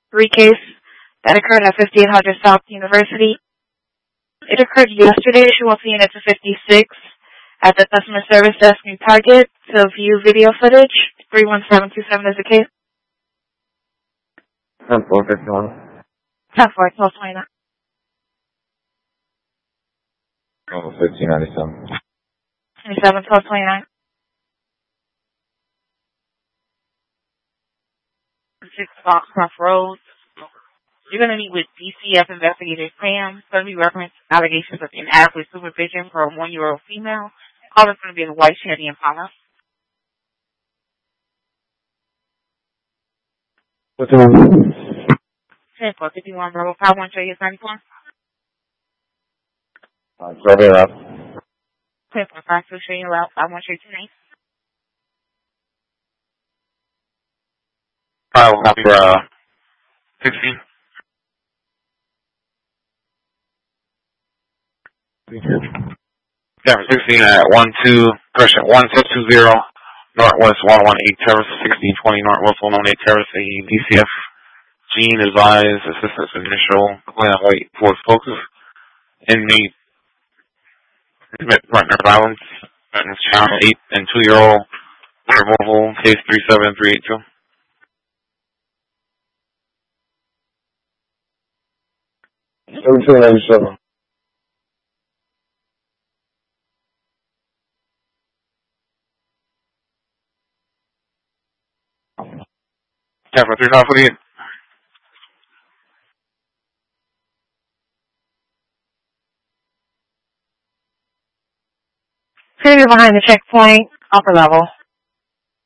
case that occurred at 5800 South University. It occurred yesterday. She wants to unit to 56 at the customer service desk in Target to view video footage. 31727 is the case. 10-4-51. 10-4, 1229. Oh, 1597. 27, 1229. 6 Foxcroft Road. You're going to meet with DCF investigator Pam. It's going to be reference allegations of inadequate supervision for a 1-year-old female. Caller's going to be in a white Chevy Impala. What's the name? 10-4-51 Bravo 51 show you 94. Survey up. 10-4-52 show you out 51 show you 29. Number 16. Denver 16 at 1620 Northwest 118 Terrace, 1620 Northwest 118 Terrace, a DCF Gene advised assistance initial Glenn White Ford Focus. Inmate commit partner violence, child 8 and 2-year-old, removal, case 37382. $1797. Denver 3548. Period behind the checkpoint, upper level.